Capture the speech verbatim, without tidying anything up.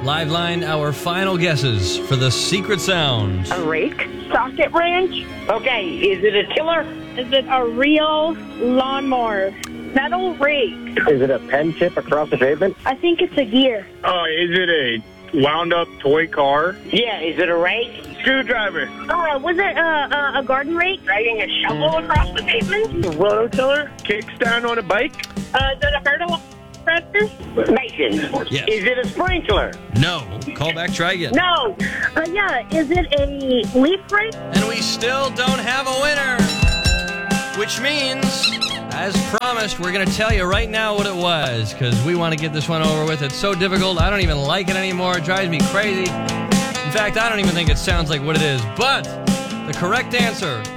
Liveline, our final guesses for the secret sound. A rake? Socket wrench? Okay, is it a tiller? Is it a real lawnmower? Metal rake? Is it a pen tip across the pavement? I think it's a gear. Oh, is it a wound-up toy car? Yeah, is it a rake? Screwdriver. Uh, was it uh, uh, a garden rake? Dragging a shovel across the pavement? Rototiller? Kickstand on a bike? Uh, is it a fertilizer? Mason, Yes. is it a sprinkler? No. Call back, try again. No. Uh, yeah, is it a leaf rake? And we still don't have a winner. Which means, as promised, we're going to tell you right now what it was, because we want to get this one over with. It's so difficult, I don't even like it anymore. It drives me crazy. In fact, I don't even think it sounds like what it is. But the correct answer